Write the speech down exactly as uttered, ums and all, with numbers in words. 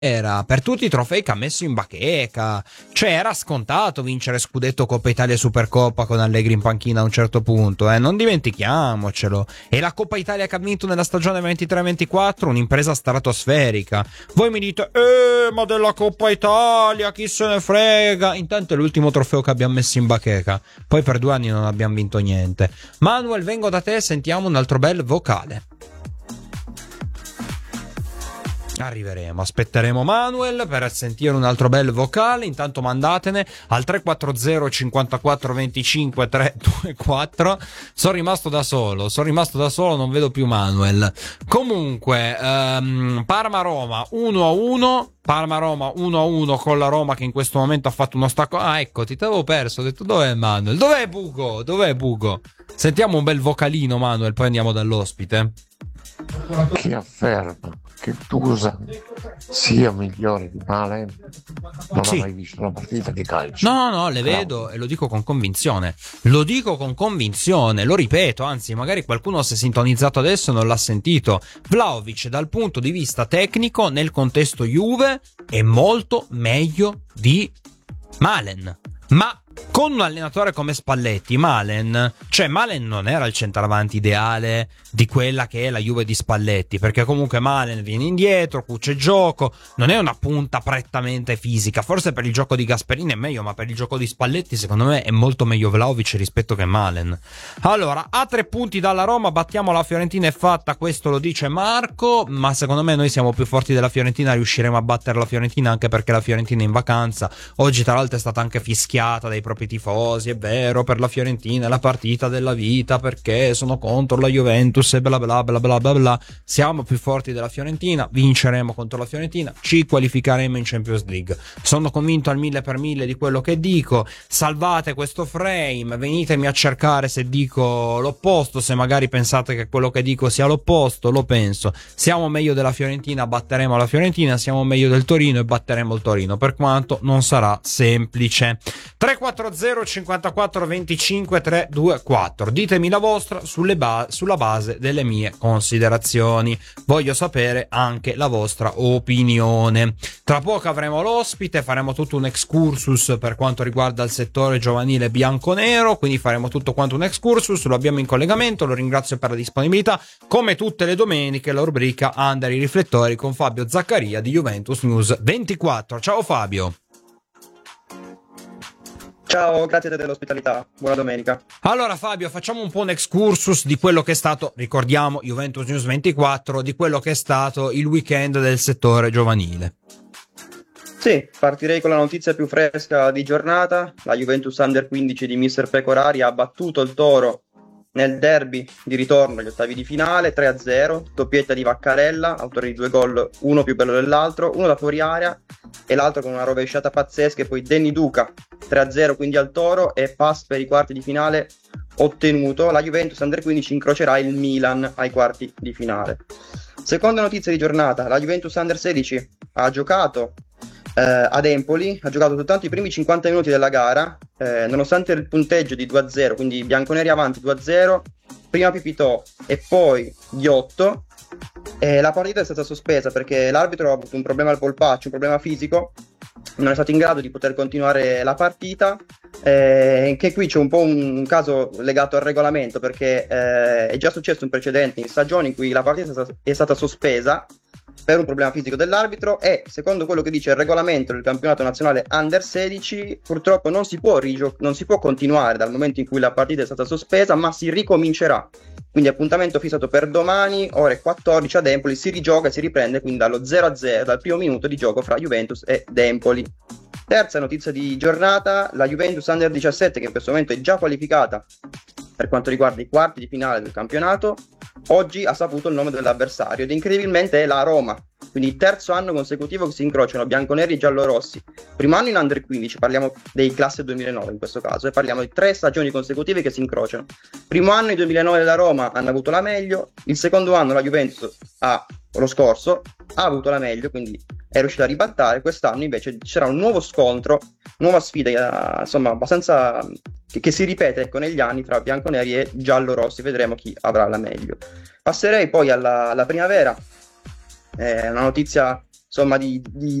era per tutti i trofei che ha messo in bacheca, cioè era scontato vincere scudetto, Coppa Italia e Supercoppa con Allegri in panchina a un certo punto, eh? Non dimentichiamocelo. E la Coppa Italia che ha vinto nella stagione ventitré ventiquattro, un'impresa stratosferica. Voi mi dite eh ma della Coppa Italia chi se ne frega, intanto è l'ultimo trofeo che abbiamo messo in bacheca, poi per due anni non abbiamo vinto niente. Manuel, vengo da te, sentiamo un altro bel vocale. Arriveremo, aspetteremo Manuel per sentire un altro bel vocale. Intanto mandatene al tre quattro zero cinquantaquattro venticinque trecentoventiquattro. Sono rimasto da solo, sono rimasto da solo, non vedo più Manuel. Comunque, um, Parma-Roma uno a uno. Parma-Roma uno a uno con la Roma che in questo momento ha fatto uno stacco. Ah, ecco, ti avevo perso, ho detto dov'è Manuel? Dov'è Bugo? Dov'è Bugo? Sentiamo un bel vocalino Manuel, poi andiamo dall'ospite. Chi afferma che Dusan sia migliore di Malen non sì. ha mai visto una partita di calcio. No, no, le vedo e lo dico con convinzione. Lo dico con convinzione, lo ripeto, anzi, magari qualcuno si è sintonizzato adesso e non l'ha sentito. Vlahovic, dal punto di vista tecnico, nel contesto Juve, è molto meglio di Malen. Ma con un allenatore come Spalletti, Malen, cioè Malen non era il centravanti ideale di quella che è la Juve di Spalletti, perché comunque Malen viene indietro, cuce gioco, non è una punta prettamente fisica. Forse per il gioco di Gasperini è meglio, ma per il gioco di Spalletti secondo me è molto meglio Vlahovic rispetto che Malen. Allora, a tre punti dalla Roma, battiamo la Fiorentina, è fatta, questo lo dice Marco, ma secondo me noi siamo più forti della Fiorentina, riusciremo a battere la Fiorentina anche perché la Fiorentina è in vacanza. Oggi tra l'altro è stata anche fischiata dai propri tifosi, è vero, per la Fiorentina è la partita della vita perché sono contro la Juventus e bla bla bla bla bla bla. Siamo più forti della Fiorentina, vinceremo contro la Fiorentina, ci qualificheremo in Champions League. Sono convinto al mille per mille di quello che dico. Salvate questo frame, venitemi a cercare se dico l'opposto, se magari pensate che quello che dico sia l'opposto, lo penso. Siamo meglio della Fiorentina, batteremo la Fiorentina, siamo meglio del Torino e batteremo il Torino, per quanto non sarà semplice. tre quattro zero cinquantaquattro venticinque trecentoventiquattro. Ditemi la vostra sulle ba- sulla base delle mie considerazioni. Voglio sapere anche la vostra opinione. Tra poco avremo l'ospite, faremo tutto un excursus per quanto riguarda il settore giovanile bianconero, quindi faremo tutto quanto un excursus, lo abbiamo in collegamento, lo ringrazio per la disponibilità. Come tutte le domeniche la rubrica Under i riflettori con Fabio Zaccaria di Juventus News ventiquattro. Ciao Fabio. Ciao, grazie a te dell'ospitalità, buona domenica. Allora Fabio, facciamo un po' un excursus di quello che è stato, ricordiamo, Juventus News ventiquattro, di quello che è stato il weekend del settore giovanile. Sì, partirei con la notizia più fresca di giornata. La Juventus Under quindici di mister Pecorari ha battuto il Toro nel derby di ritorno agli ottavi di finale tre a zero, doppietta di Vaccarella, autore di due gol, uno più bello dell'altro, uno da fuori area e l'altro con una rovesciata pazzesca, e poi Danny Duca tre a zero quindi al Toro, e pass per i quarti di finale ottenuto. La Juventus Under quindici incrocerà il Milan ai quarti di finale. Seconda notizia di giornata, la Juventus Under sedici ha giocato eh, ad Empoli, ha giocato soltanto i primi cinquanta minuti della gara, eh, nonostante il punteggio di due a zero, quindi i bianconeri avanti due a zero, prima Pipitò e poi Ghiotto. Eh, la partita è stata sospesa perché l'arbitro ha avuto un problema al polpaccio, un problema fisico, non è stato in grado di poter continuare la partita. Eh, anche qui c'è un po' un, un caso legato al regolamento, perché eh, è già successo in precedenti stagioni in cui la partita è stata, è stata sospesa per un problema fisico dell'arbitro, e secondo quello che dice il regolamento del campionato nazionale Under sedici purtroppo non si può rigio- non si può continuare dal momento in cui la partita è stata sospesa, ma si ricomincerà. Quindi appuntamento fissato per domani ore quattordici ad Empoli, si rigioca e si riprende quindi dallo zero a zero, dal primo minuto di gioco fra Juventus ed Empoli. Terza notizia di giornata, la Juventus Under diciassette, che in questo momento è già qualificata per quanto riguarda i quarti di finale del campionato, oggi ha saputo il nome dell'avversario ed incredibilmente è la Roma. Quindi il terzo anno consecutivo che si incrociano bianconeri e giallorossi. Primo anno in Under quindici, parliamo dei classe duemilanove in questo caso, e parliamo di tre stagioni consecutive che si incrociano. Primo anno, i duemilanove della Roma hanno avuto la meglio, il secondo anno la Juventus ha, lo scorso, ha avuto la meglio, quindi è riuscita a ribaltare. Quest'anno invece ci sarà un nuovo scontro, nuova sfida, eh, insomma abbastanza che, che si ripete, ecco, negli anni fra bianconeri e giallorossi. Vedremo chi avrà la meglio. Passerei poi alla, alla primavera. È una notizia insomma di, di